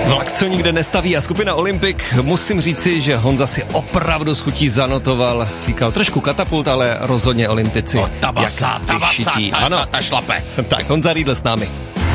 Vlak, co nikde nestaví a skupina Olympic, musím říci, že Honza si opravdu s chutí zanotoval. Říkal trošku katapult, ale rozhodně Olympici. Tabasa, ta šlape. Tak, Honza Riedl s námi.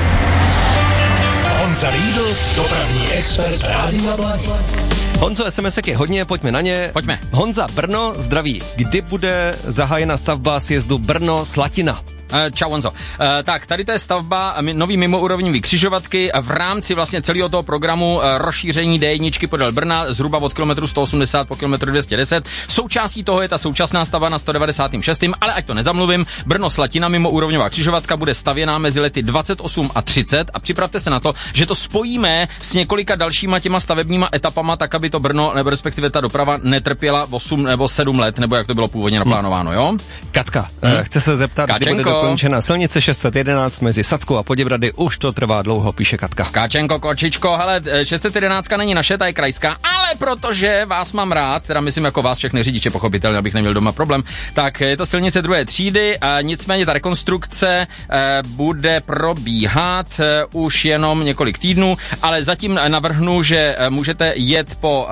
Honza Riedl, dopravní expert Rádia Blaník. Honzo, SMSek je hodně, pojďme na ně. Pojďme. Honza, Brno, zdraví. Kdy bude zahájena stavba sjezdu Brno-Slatina? Čau, Honzo. Tak, tady to je stavba nový mimoúrovňový křižovatky v rámci vlastně celého toho programu rozšíření D1 podél Brna zhruba od kilometru 180 po kilometru 210. Součástí toho je ta současná stavba na 196. Ale ať to nezamluvím, Brno-Slatina mimoúrovňová křižovatka bude stavěná mezi lety 28 a 30 a připravte se na to, že to spojíme s několika dalšíma těma stavebníma etapama, tak aby to Brno nebo respektive ta doprava netrpěla 8 nebo 7 let, nebo jak to bylo původně naplánováno, jo? Katka, chce se zeptat, kdy bude dokončena silnice 611 mezi Sackou a Poděbrady, už to trvá dlouho, píše Katka. Káčenko, kočičko, hele, 611 není naše, ta je krajská, ale protože vás mám rád, teda myslím jako vás všechny řidiče, pochopitelně, abych neměl doma problém, tak je to silnice druhé třídy, nicméně ta rekonstrukce bude probíhat už jenom několik týdnů, ale zatím navrhnu, že můžete jet po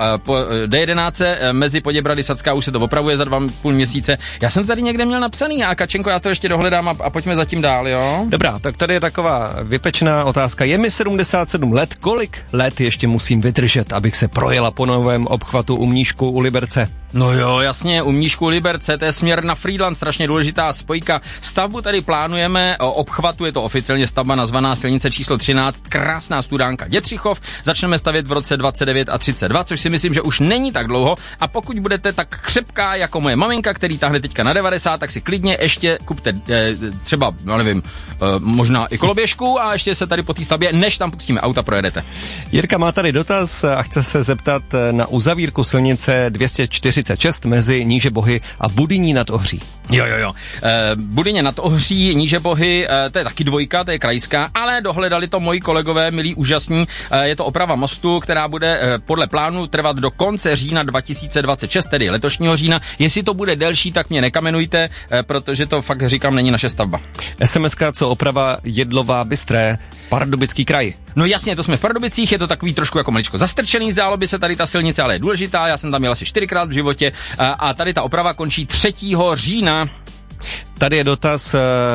D11 mezi Poděbrady, Sacká, už se to opravuje za 2,5 měsíce. Já jsem tady někde měl napsaný a Kačenko, já to ještě dohledám a pojďme zatím dál, jo? Dobrá, tak tady je taková vypečená otázka. Je mi 77 let, kolik let ještě musím vydržet, abych se projela po novém obchvatu u Mníšku u Liberce? No jo, jasně, u Mníšku u Liberce, to je směr na Frýdlant, strašně důležitá spojka. Stavbu tady plánujeme, obchvatu je to oficiálně stavba nazvaná silnice číslo 13, krásná studánka Dětřichov. Začneme stavět v roce 29 a 32, což si myslím, že už není tak dlouho a pokud budete tak křepká jako moje maminka, který táhne teďka na 90, tak si klidně ještě kupte třeba, no nevím, možná i koloběžku a ještě se tady po té stavbě, než tam pustíme auta, projedete. Jirka má tady dotaz a chce se zeptat na uzavírku silnice 246 mezi Nížebohy a Budyní nad Ohří. Jo. Budyně nad Ohří, Nížebohy, to je taky dvojka, to je krajská, ale dohledali to moji kolegové, milí, úžasní. Je to oprava mostu, která bude podle plánu trvat do konce října 2026, tedy letošního října. Jestli to bude delší, tak mě nekamenujte, protože to fakt říkám, není naše stavba. SMSka, co oprava Jedlová Bystré, Pardubický kraj. No jasně, to jsme v Pardubicích, je to takový trošku jako maličko zastrčený, zdálo by se tady ta silnice, ale je důležitá, já jsem tam jel asi 4krát v životě a tady ta oprava končí 3. října. Tady je dotaz,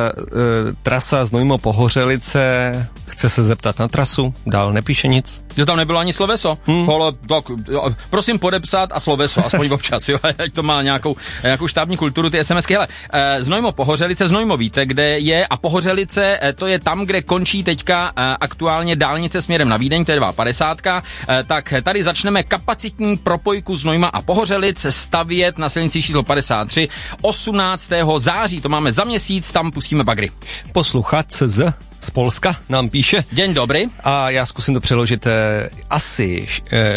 trasa Znojmo Pohořelice, chce se zeptat na trasu, dál nepíše nic. Jo, tam nebylo ani sloveso. Ale tak, prosím podepsat a sloveso, aspoň občas, jo, ať to má nějakou štábní kulturu, ty SMSky. Hele, Znojmo Pohořelice, Znojmo víte, kde je a Pohořelice, to je tam, kde končí teďka aktuálně dálnice směrem na Vídeň, to je 250, tak tady začneme kapacitní propojku Znojma a Pohořelic stavět na silnici číslo 53 18. září, to máme za měsíc, tam pustíme bagry. Posluchač z Polska nám píše. Deň dobrý. A já zkusím to přeložit asi...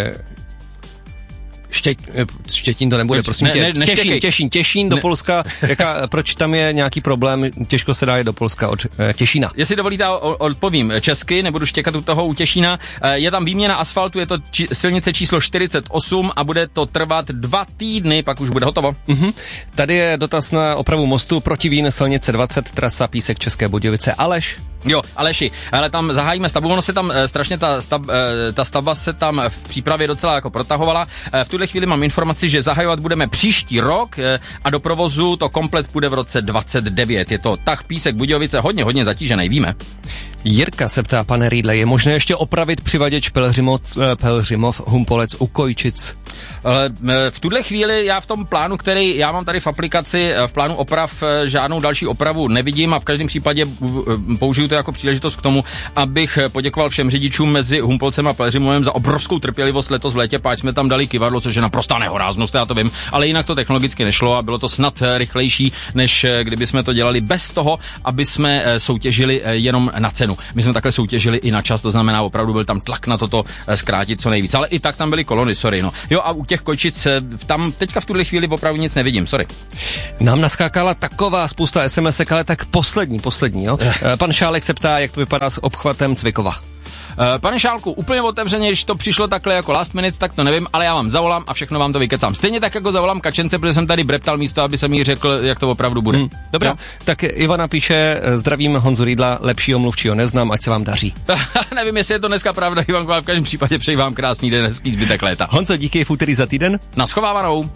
Štětín to nebude, prosím tě. Těšín do Polska. Proč tam je nějaký problém? Těžko se dá jít do Polska od Těšína. Jestli dovolíte, odpovím česky, nebudu štěkat u toho u Těšína. Je tam výměna asfaltu, je to silnice číslo 48 a bude to trvat 2 týdny, pak už bude hotovo. Tady je dotaz na opravu mostu proti Vín, silnice 20, trasa Písek České Budějovice. Aleš? Jo, Aleši, ale tam zahájíme stavbu, ono se tam strašně ta stavba se tam v přípravě docela jako protahovala. V tuhle chvíli mám informaci, že zahajovat budeme příští rok a do provozu to komplet půjde v roce 29. Je to tah Písek Budějovice hodně zatížený, víme. Jirka se ptá, pane Riedle, je možné ještě opravit přivaděč Pelhřimov Humpolec u Kojčic? V tuhle chvíli já v tom plánu, který já mám tady v aplikaci, v plánu oprav žádnou další opravu nevidím a v každém případě použiju to jako příležitost k tomu, abych poděkoval všem řidičům mezi Humpolcem a Pelhřimovem za obrovskou trpělivost letos v létě, páč jsme tam dali kyvadlo, což je naprostá nehoráznost, já to vím, ale jinak to technologicky nešlo a bylo to snad rychlejší, než kdyby jsme to dělali bez toho, aby jsme soutěžili jenom na cenu. My jsme takhle soutěžili i na čas, to znamená, opravdu byl tam tlak na toto zkrátit co nejvíc, ale i tak tam byly kolony, sorry, no. Jo, a u těch Kojčic tam teďka v tuhle chvíli opravdu nic nevidím, sorry. Nám naskákala taková spousta SMSek, ale tak poslední, jo. Pan Šálek se ptá, jak to vypadá s obchvatem Cvikova. Pane Šálku, úplně otevřeně, když to přišlo takhle jako last minute, tak to nevím, ale já vám zavolám a všechno vám to vykecám. Stejně tak, jako zavolám Kačence, protože jsem tady breptal místo, aby jsem jí řekl, jak to opravdu bude. Dobrá, tak Ivana píše, zdravím Honzu Rýdla, lepšího mluvčího neznám, ať se vám daří. Nevím, jestli je to dneska pravda, Ivanko, ale v každém případě přeji vám krásný den, hezký zbytek léta. Honzo, díky, v úterý za týden. Naschovávanou.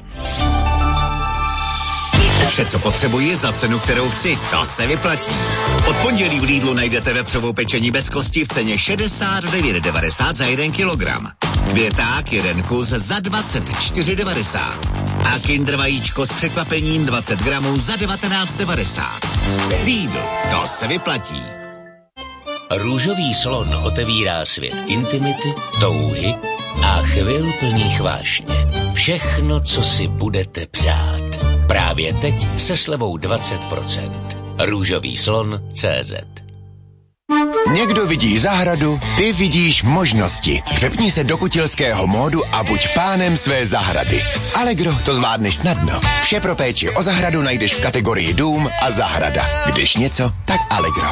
Vše, co potřebuji za cenu, kterou chci, to se vyplatí. Od pondělí v Lidlu najdete vepřovou pečení bez kosti v ceně 69,90 za 1 kilogram. Květák 1 kus za 24,90. A Kinder vajíčko s překvapením 20 gramů za 19,90. Lidl, to se vyplatí. Růžový slon otevírá svět intimity, touhy a chvil plných vášně. Všechno, co si budete přát. Právě teď se slevou 20%. Růžový slon.cz. Někdo vidí zahradu, ty vidíš možnosti. Přepni se do kutilského módu a buď pánem své zahrady. S Allegro to zvládneš snadno. Vše pro péči o zahradu najdeš v kategorii dům a zahrada. Když něco, tak Allegro.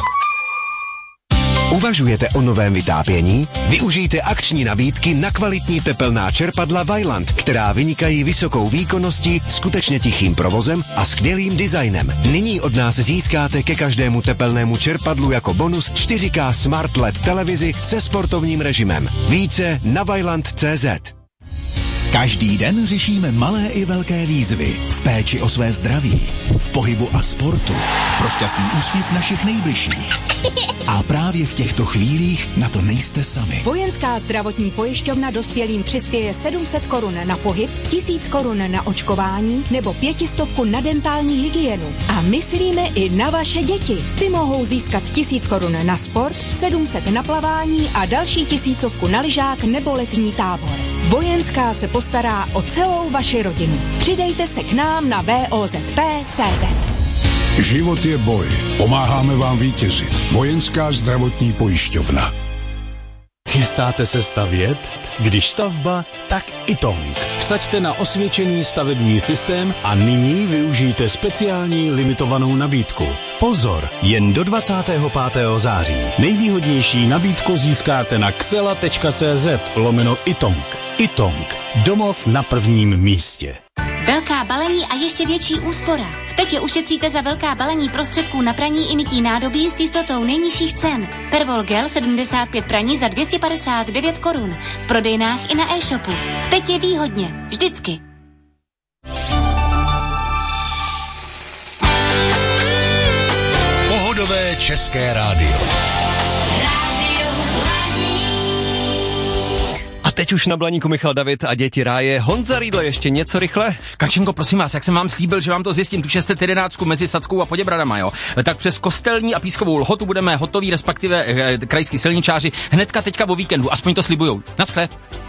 Uvažujete o novém vytápění? Využijte akční nabídky na kvalitní tepelná čerpadla Vaillant, která vynikají vysokou výkonností, skutečně tichým provozem a skvělým designem. Nyní od nás získáte ke každému tepelnému čerpadlu jako bonus 4K Smart LED televizi se sportovním režimem. Více na vaillant.cz. Každý den řešíme malé i velké výzvy v péči o své zdraví, v pohybu a sportu, pro šťastný úsměv našich nejbližších. A právě v těchto chvílích na to nejste sami. Vojenská zdravotní pojišťovna dospělým přispěje 700 korun na pohyb, 1000 korun na očkování nebo 500 na dentální hygienu. A myslíme i na vaše děti. Ty mohou získat 1000 korun na sport, 700 na plavání a další 1000 na lyžák nebo letní tábor. Vojenská se postará o celou vaši rodinu. Přidejte se k nám na vozp.cz. Život je boj. Pomáháme vám vítězit. Vojenská zdravotní pojišťovna. Chystáte se stavět? Když stavba, tak Itong. Vsaďte na osvědčený stavební systém a nyní využijte speciální limitovanou nabídku. Pozor, jen do 25. září. Nejvýhodnější nabídku získáte na xela.cz/Itong. Itong. Domov na prvním místě. Velká balení a ještě větší úspora. V Tetě ušetříte za velká balení prostředků na praní i mytí nádobí s jistotou nejnižších cen. Pervol Gel 75 praní za 259 korun. V prodejnách i na e-shopu. V Tetě výhodně. Vždycky. Pohodové české rádio. A teď už na Blaníku Michal David a děti ráje. Honza Rýdle, ještě něco rychle? Kačenko, prosím vás, jak jsem vám slíbil, že vám to zjistím, tu 611 mezi Sackou a Poděbradama, jo? Tak přes Kostelní a Pískovou Lhotu budeme hotoví, respektive krajský silničáři, hnedka teďka o víkendu, aspoň to slibujou. Naschle.